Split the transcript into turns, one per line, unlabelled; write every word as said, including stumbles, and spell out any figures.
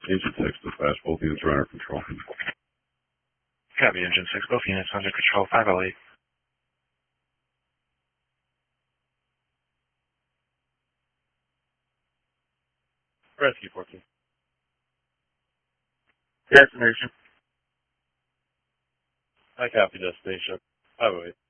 Engine six, dispatch. Both units are under control.
Copy, Engine six. Both units under control. five oh eight. Rescue fourteen.
Destination.
I copy destination. five oh eight.